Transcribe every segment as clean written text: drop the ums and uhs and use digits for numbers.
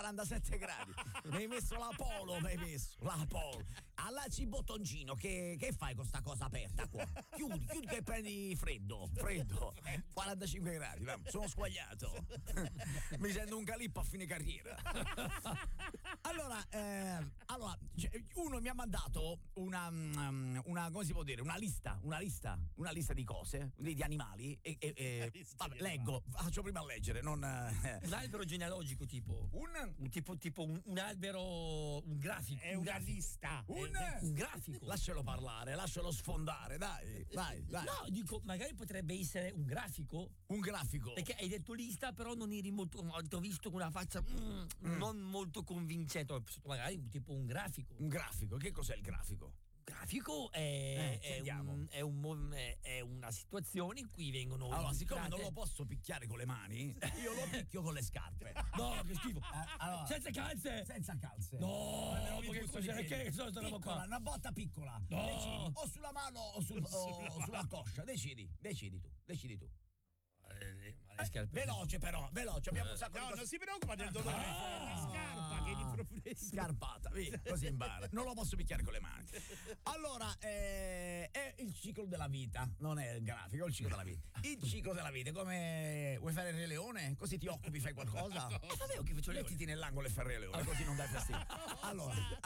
47 gradi. Mi hai messo la polo, Alla Cibottoncino, che fai con sta cosa aperta qua? Chiudi che prendi freddo. 45 gradi, sono squagliato. Mi sento un calippo a fine carriera. Allora, uno mi ha mandato una come si può dire, una lista di cose, di animali e vabbè, leggo, faccio prima a leggere, non un albero genealogico tipo un albero, un grafico, è una lista, un grafico. Lascialo parlare, lascialo sfondare, dai. No, dico, magari potrebbe essere un grafico, perché hai detto lista, però non eri molto, ho visto con una faccia non molto convincente, magari tipo un grafico. Un grafico, che cos'è il grafico? Grafico è una situazione in cui vengono. Allora, siccome non lo posso picchiare con le mani, io lo picchio con le scarpe. No, che schifo. Allora, senza calze. No, che sono piccola, una botta piccola. No. Decidi, o sulla mano o sulla coscia. Decidi tu. Veloce, abbiamo un sacco di cose. Non si preoccupa del dolore, la scarpa che gli propone scarpata, vedi, così impara. Non lo posso picchiare con le mani. Allora, è il ciclo della vita, non è il grafico, è il ciclo della vita. Il ciclo della vita, come vuoi fare il Re Leone? Così ti occupi, fai qualcosa? Sapevo che faccio mettiti nell'angolo e fai il Re Leone, così non dai fastidio. Allora,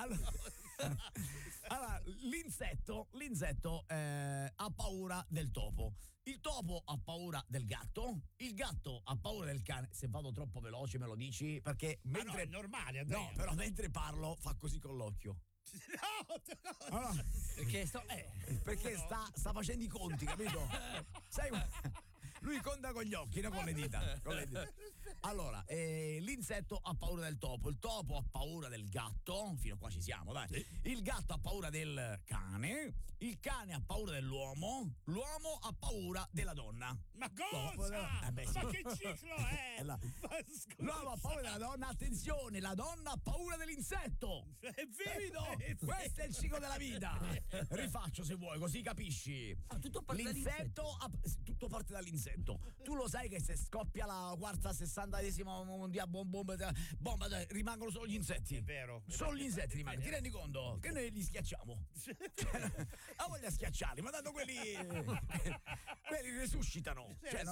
l'insetto ha paura del topo. Il topo ha paura del gatto, il gatto ha paura del cane. Se vado troppo veloce me lo dici, perché mentre... no, è normale, Andrea. No, però mentre parlo fa così con l'occhio. No. Allora, perché sta facendo i conti, capito? Sai, lui conta con gli occhi, non con le dita. Allora, l'insetto ha paura del topo, il topo ha paura del gatto, fino a qua ci siamo, dai. Il gatto ha paura del cane, il cane ha paura dell'uomo, l'uomo ha paura della donna. Ma cosa? Sì. Ma che ciclo è? L'uomo ha paura della donna, attenzione, la donna ha paura dell'insetto. È vero. Questo è il ciclo della vita. Rifaccio se vuoi, così capisci. Tutto parte tutto parte dall'insetto. Tu lo sai che se scoppia la quarta 60esima mondiale bomba, rimangono solo gli insetti. È vero. Solo gli insetti rimangono. Ti rendi conto? Che noi li schiacciamo. Ha voglia schiacciarli, ma tanto quelli resuscitano.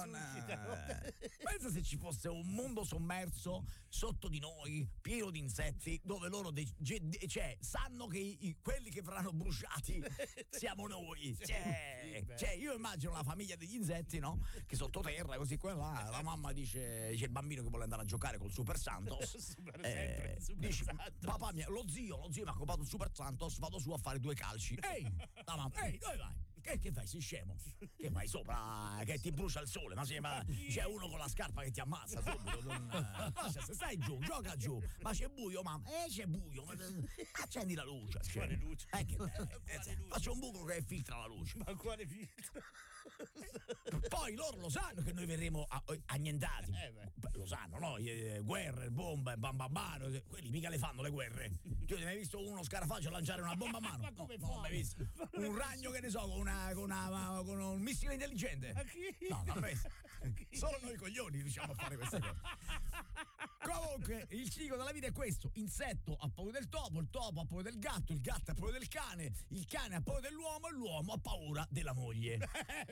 Pensa se ci fosse un mondo sommerso sotto di noi, pieno di insetti, dove loro sanno che quelli che verranno bruciati siamo noi. Io immagino la famiglia degli insetti, no? Che sottoterra, così qua là, la mamma dice, c'è il bambino che vuole andare a giocare col Super Santos. Dice, papà lo zio mi ha comprato il Super Santos, vado su a fare 2 calci. Ehi, la mamma, dove vai? Che fai, sei scemo? Che vai sopra, che ti brucia il sole? Ma c'è uno con la scarpa che ti ammazza subito. Stai giù, gioca giù. Ma c'è buio, mamma? C'è buio. Accendi la luce. Quale luce? Faccio un buco che filtra la luce. Ma quale filtro? Poi loro lo sanno che noi verremo annientati. Lo sanno, no? Guerre, bombe, bam bam bam. Quelli mica le fanno le guerre. Tu hai mai visto uno scarafaggio lanciare una bomba a mano? Ma come no, mai visto. Un ragno, che ne so, con un missile intelligente. Ma chi? No, solo noi coglioni riusciamo a fare queste cose. Comunque, il ciclo della vita è questo: insetto ha paura del topo, il topo ha paura del gatto, il gatto ha paura del cane, il cane ha paura dell'uomo e l'uomo ha paura della moglie.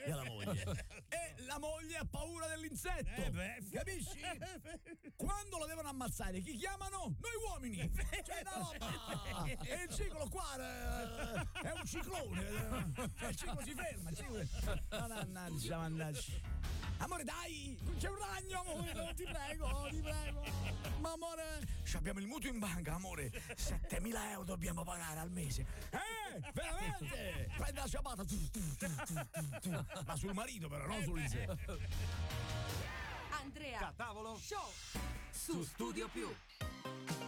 E la moglie ha paura dell'insetto. Capisci? Quando lo devono ammazzare, chi chiamano? Noi uomini. E il ciclo qua è un ciclone. Il ciclo si ferma. Mannaggia. Amore, dai, c'è un ragno, amore, ti prego. Ma amore, abbiamo il mutuo in banca, amore. 7.000 euro dobbiamo pagare al mese. Veramente? Prendi la ciabatta. Ma sul marito però, non sull'insetto. Andrea Tavolo Show su Studio Più.